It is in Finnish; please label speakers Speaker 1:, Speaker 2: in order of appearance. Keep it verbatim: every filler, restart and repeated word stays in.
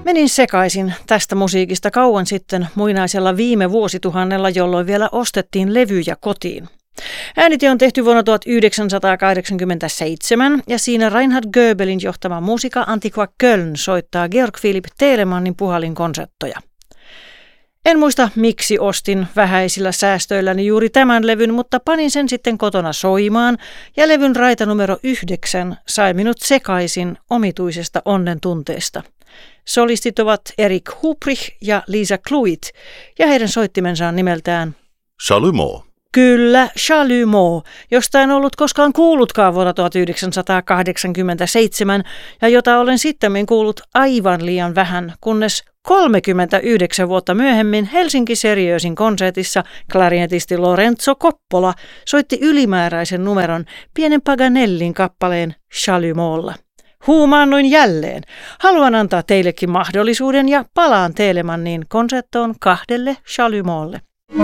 Speaker 1: Menin sekaisin tästä musiikista kauan sitten muinaisella viime vuosituhannella, jolloin vielä ostettiin levyjä kotiin. Äänityö on tehty vuonna tuhatyhdeksänsataakahdeksankymmentäseitsemän ja siinä Reinhard Goebelin johtama Musica Antiqua Köln soittaa Georg Philipp Telemannin puhalinkonserttoja. En muista miksi ostin vähäisillä säästöilläni juuri tämän levyn, mutta panin sen sitten kotona soimaan ja levyn raita numero yhdeksän sai minut sekaisin omituisesta onnen tunteesta. Solistit ovat Erik Hubrich ja Lisa Kluit ja heidän soittimensa on nimeltään
Speaker 2: Chalumeau.
Speaker 1: Kyllä, Chalumeau, josta en ollut koskaan kuullutkaan vuonna tuhatyhdeksänsataakahdeksankymmentäseitsemän ja jota olen sittemmin kuullut aivan liian vähän, kunnes kolmekymmentäyhdeksän vuotta myöhemmin Helsinki Seriösin konsertissa klarinetisti Lorenzo Coppola soitti ylimääräisen numeron pienen Paganellin kappaleen Chalumeaulla. Huumaannuin jälleen. Haluan antaa teillekin mahdollisuuden ja palaan Telemannin konserttoon kahdelle Chalumeaulle.